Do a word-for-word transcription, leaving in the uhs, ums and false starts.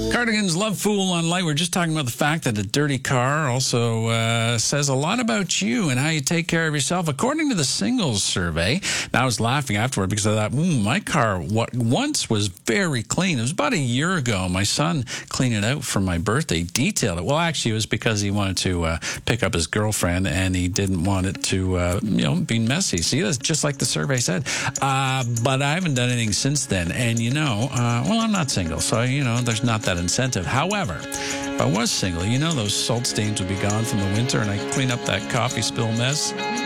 Cardigan's Love Fool on Light. We're just talking about the fact that a dirty car also uh, says a lot about you and how you take care of yourself. According to the singles survey, now I was laughing afterward because I thought, mm, my car what once was very clean. It was about a year ago. My son cleaned it out for my birthday, detailed it. Well, actually, it was because he wanted to uh, pick up his girlfriend and he didn't want it to, uh, you know, be messy. See, that's just like the survey said. Uh, but I haven't done anything since then. And, you know, uh, well, I'm not single, so, you know, there's not that incentive. However, if I was single, you know those salt stains would be gone from the winter and I clean up that coffee spill mess.